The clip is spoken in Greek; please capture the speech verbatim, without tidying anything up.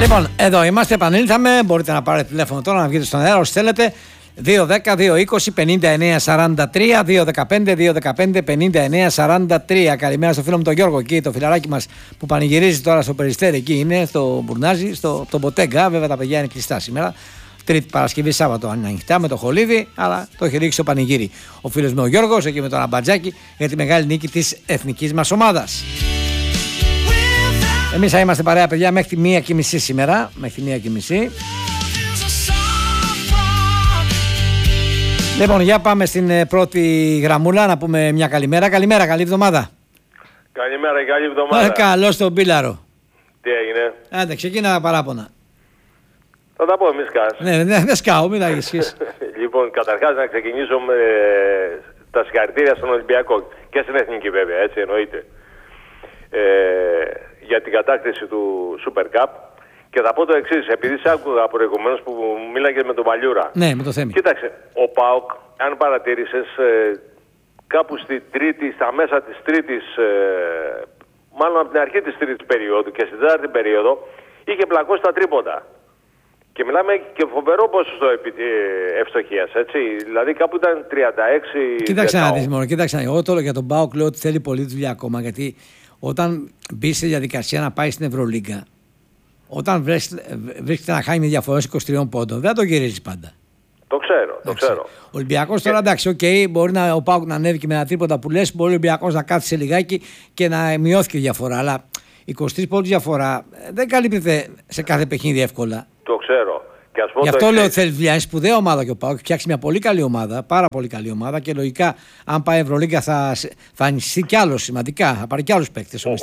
Λοιπόν, εδώ είμαστε, επανήλθαμε. Μπορείτε να πάρετε τηλέφωνο τώρα, να βγείτε στον αέρα όσοι θέλετε. δύο δέκα δύο είκοσι πενήντα εννέα σαράντα τρία, δύο δεκαπέντε δύο δεκαπέντε πενήντα εννέα σαράντα τρία. Καλημέρα στο φίλο μου τον Γιώργο, εκεί το φιλαράκι μας που πανηγυρίζει τώρα στο Περιστέρι. Εκεί είναι, στο Μπουρνάζι, στο το Μποτέγκα. Βέβαια τα παιδιά είναι κλειστά σήμερα. Τρίτη Παρασκευή, Σάββατο αν είναι ανοιχτά με το χολίδι, αλλά το έχει ρίξει στο πανηγύρι. Ο φίλος μου ο Γιώργος, εκεί με τον αμπατζάκι, για τη μεγάλη νίκη της εθνικής μας ομάδας. Εμείς θα είμαστε παρέα, παιδιά, μέχρι τη μία και μισή σήμερα. Μέχρι τη μία και μισή. Λοιπόν, για πάμε στην πρώτη γραμμούλα να πούμε μια καλημέρα. Καλημέρα, καλή εβδομάδα. Καλημέρα, καλή εβδομάδα. Καλώς τον Πίλαρο. Τι έγινε? Άντε, ξεκίνα τα παράπονα. Θα τα πω εμείς κας. Ναι, δεν δε σκάω, μην τα γυσκείς. Λοιπόν, καταρχάς να ξεκινήσω με τα συγχαρητήρια στον Ολυμπιακό και στην Εθνική βέβαια, έτσι εννοείται. Ε, για την κατάκτηση του Super Cup. Και θα πω το εξής, επειδή σ' άκουγα προηγουμένως που μίλαγε με τον Παλιούρα. Ναι, με το Θέμη. Κοίταξε, ο ΠΑΟΚ, αν παρατήρησες, ε, κάπου στη τρίτη, στα μέσα της τρίτης, ε, μάλλον από την αρχή της τρίτης περίοδου και στην τέταρτη περίοδο, είχε πλακώσει τα τρίποντα. Και μιλάμε και φοβερό ποσοστό ευστοχίας, έτσι. Δηλαδή κάπου ήταν τριάντα έξι. Κοίταξε να δεις μόνο, κοίταξε να δεις. Εγώ τώρα για τον ΠΑΟΚ λέω ότι θέλει πολλή δουλειά ακόμα, γιατί όταν μπει σε διαδικασία να πάει στην Ευρωλίγκα, όταν βρίσκεται να χάνει διαφορές είκοσι τρία πόντων, δεν το γυρίζει πάντα. Το ξέρω, το ξέρω. Ο Ολυμπιακός τώρα, εντάξει, οκ, okay, μπορεί να, ο ΠΑΟΚ να ανέβει και με ένα τρίποτα που λες, μπορεί ο Ολυμπιακός να κάτσει σε λιγάκι και να μειώθηκε η διαφορά. Αλλά είκοσι τρεις πόντους διαφορά δεν καλύπτεται σε κάθε παιχνίδι εύκολα. Το ξέρω. Και ας πω Γι' το αυτό εξής. λέω ότι θέλει δουλειά. Είναι σπουδαία ομάδα και ο ΠΑΟΚ. Έχει φτιάξει μια πολύ καλή ομάδα, πάρα πολύ καλή ομάδα και λογικά αν πάει Ευρωλίγκα θα, θα ανησυχεί κι άλλο σημαντικά. Θα πάρει κι άλλους παίκτες.